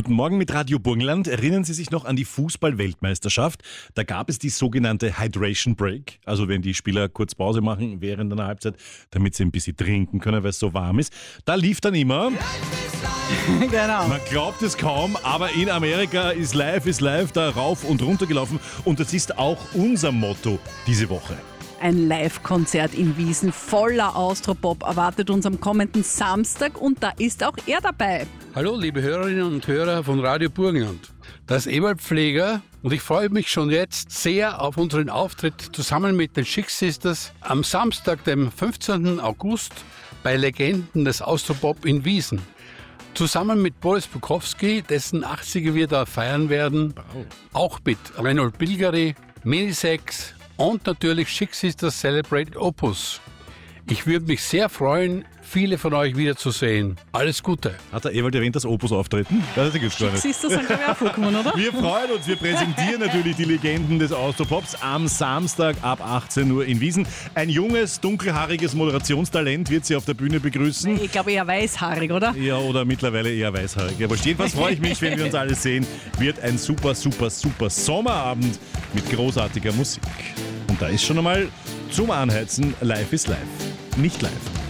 Guten Morgen mit Radio Burgenland. Erinnern Sie sich noch an die Fußball-Weltmeisterschaft? Da gab es die sogenannte Hydration Break, also wenn die Spieler kurz Pause machen während einer Halbzeit, damit sie ein bisschen trinken können, weil es so warm ist. Da lief dann immer... Genau. Man glaubt es kaum, aber in Amerika ist live da rauf und runter gelaufen und das ist auch unser Motto diese Woche. Ein Live-Konzert in Wiesen voller Austropop erwartet uns am kommenden Samstag und da ist auch er dabei. Hallo liebe Hörerinnen und Hörer von Radio Burgenland. Das ist Ewald Pfleger und ich freue mich schon jetzt sehr auf unseren Auftritt zusammen mit den Chick Sisters am Samstag, dem 15. August bei Legenden des Austropop in Wiesen. Zusammen mit Boris Bukowski, dessen 80er wir da feiern werden, auch mit Reinhold Bilgeri, Minisex und natürlich Chick Sisters Celebrated Opus. Ich würde mich sehr freuen, viele von euch wiederzusehen. Alles Gute. Hat der Ewald erwähnt, das Opus auftreten? Das ist gar nicht. Siehst du, sind glaube ich auch vorgekommen, oder? Wir freuen uns, wir präsentieren natürlich die Legenden des Austropops am Samstag ab 18 Uhr in Wiesen. Ein junges, dunkelhaariges Moderationstalent wird sie auf der Bühne begrüßen. Ich glaube eher weißhaarig, oder? Ja, oder mittlerweile eher weißhaarig. Aber jedenfalls freue ich mich, wenn wir uns alle sehen. Wird ein super Sommerabend mit großartiger Musik. Und da ist schon einmal zum Anheizen Life is Life. Nicht live.